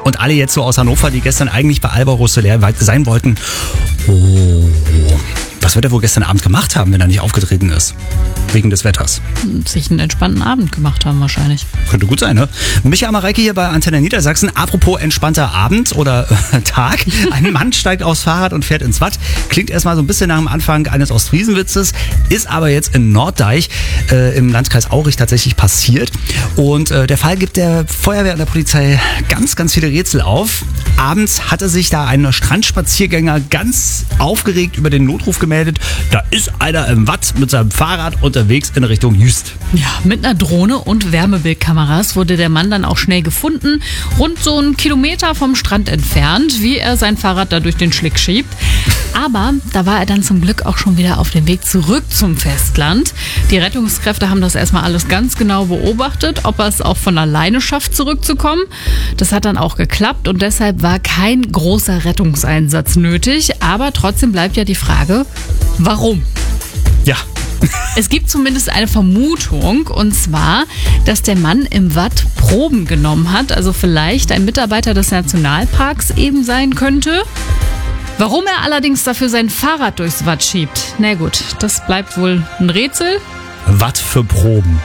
Und alle jetzt so aus Hannover, die gestern eigentlich bei Alba Rossellär sein wollten. Oh, was wird er wohl gestern Abend gemacht haben, wenn er nicht aufgetreten ist? Wegen des Wetters. Sich einen entspannten Abend gemacht haben wahrscheinlich. Könnte gut sein, ne? Michael Mareike hier bei Antenne Niedersachsen. Apropos entspannter Abend oder Tag. Ein Mann steigt aufs Fahrrad und fährt ins Watt. Klingt erstmal so ein bisschen nach dem Anfang eines Ostfriesenwitzes. Ist aber jetzt in Norddeich im Landkreis Aurich tatsächlich passiert. Und der Fall gibt der Feuerwehr und der Polizei ganz, ganz viele Rätsel auf. Abends hatte sich da ein Strandspaziergänger ganz aufgeregt über den Notruf gemeldet. Da ist einer im Watt mit seinem Fahrrad unterwegs in Richtung Jüst. Ja, mit einer Drohne und Wärmebildkameras wurde der Mann dann auch schnell gefunden, rund so einen Kilometer vom Strand entfernt, wie er sein Fahrrad da durch den Schlick schiebt. Aber da war er dann zum Glück auch schon wieder auf dem Weg zurück zum Festland. Die Rettungskräfte haben das erstmal alles ganz genau beobachtet, ob er es auch von alleine schafft, zurückzukommen. Das hat dann auch geklappt und deshalb war kein großer Rettungseinsatz nötig. Aber trotzdem bleibt ja die Frage, warum? Ja. Es gibt zumindest eine Vermutung, und zwar, dass der Mann im Watt Proben genommen hat, also vielleicht ein Mitarbeiter des Nationalparks eben sein könnte. Warum er allerdings dafür sein Fahrrad durchs Watt schiebt, na gut, das bleibt wohl ein Rätsel. Watt für Proben.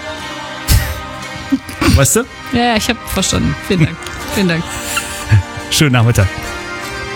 Weißt du? Ja, ich habe verstanden. Vielen Dank. Vielen Dank. Schönen Nachmittag.